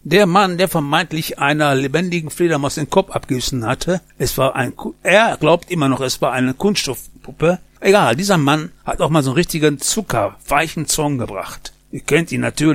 Der Mann, der vermeintlich einer lebendigen Fledermaus den Kopf abgebissen hatte, er glaubt immer noch, es war eine Kunststoffpuppe. Egal, dieser Mann hat auch mal so einen richtigen zuckerweichen Song gebracht. Ihr kennt ihn natürlich.